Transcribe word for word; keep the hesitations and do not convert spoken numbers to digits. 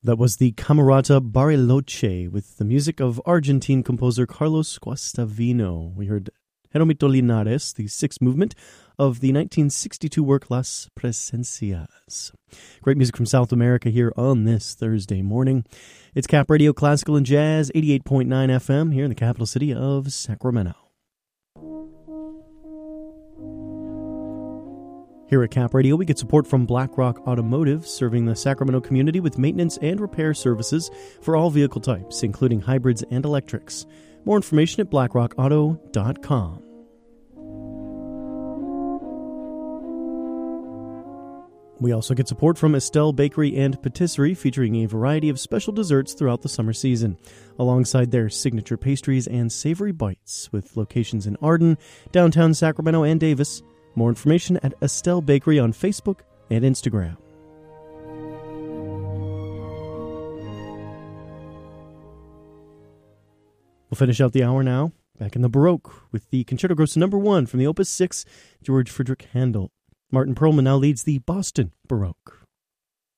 That was the Camerata Bariloche with the music of Argentine composer Carlos Guastavino. We heard Jeromito Linares, the sixth movement of the nineteen sixty-two work Las Presencias. Great music from South America here on this Thursday morning. It's Cap Radio Classical and Jazz, eighty-eight point nine F M here in the capital city of Sacramento. Here at Cap Radio, we get support from BlackRock Automotive, serving the Sacramento community with maintenance and repair services for all vehicle types, including hybrids and electrics. More information at black rock auto dot com. We also get support from Estelle Bakery and Patisserie, featuring a variety of special desserts throughout the summer season, alongside their signature pastries and savory bites, with locations in Arden, downtown Sacramento, and Davis. More information at Estelle Bakery on Facebook and Instagram. We'll finish out the hour now, back in the Baroque, with the Concerto Grosso number one from the Opus six, George Friedrich Handel. Martin Perlman now leads the Boston Baroque.